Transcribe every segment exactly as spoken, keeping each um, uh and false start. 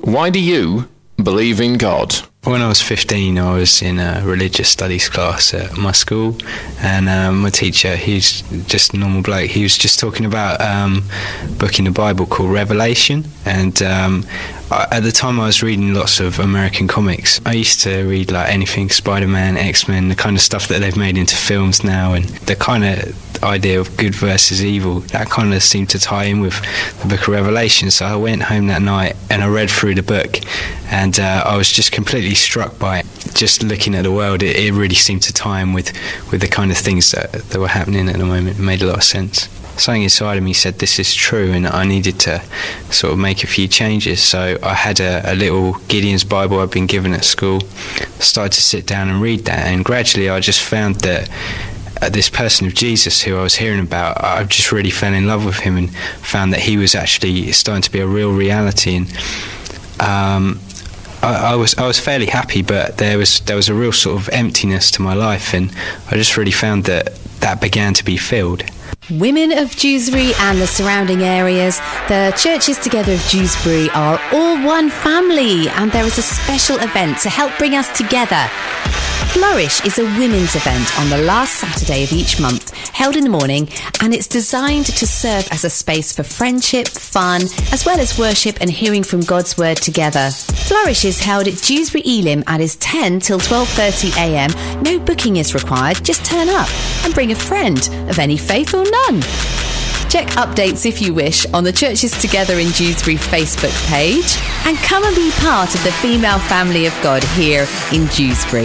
Why do you believe in God? When I was fifteen, I was in a religious studies class at my school, and um, my teacher, he's just a normal bloke, he was just talking about um, a book in the Bible called Revelation, and um, I, at the time I was reading lots of American comics. I used to read like anything Spider-Man, X-Men, the kind of stuff that they've made into films now, and the kind of idea of good versus evil, that kind of seemed to tie in with the book of Revelation. So I went home that night and I read through the book, and uh, I was just completely struck by it. Just looking at the world, it, it really seemed to tie in with, with the kind of things that, that were happening at the moment. It made a lot of sense. Something inside of me said this is true, and I needed to sort of make a few changes. So I had a, a little Gideon's Bible I'd been given at school, started to sit down and read that, and gradually I just found that uh, this person of Jesus who I was hearing about, I just really fell in love with him and found that he was actually starting to be a real reality. And um, I, I was I was fairly happy, but there was there was a real sort of emptiness to my life, and I just really found that that began to be filled. Women of Dewsbury and the surrounding areas, the Churches Together of Dewsbury are all one family, and there is a special event to help bring us together. Flourish is a women's event on the last Saturday of each month, held in the morning, and it's designed to serve as a space for friendship, fun, as well as worship and hearing from God's word together. Flourish is held at Dewsbury Elim and is ten till twelve thirty a m. No booking is required, just turn up and bring a friend of any faith or none. Check updates if you wish on the Churches Together in Dewsbury Facebook page, and come and be part of the female family of God here in Dewsbury.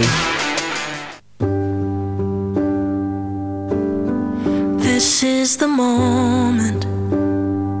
This is the moment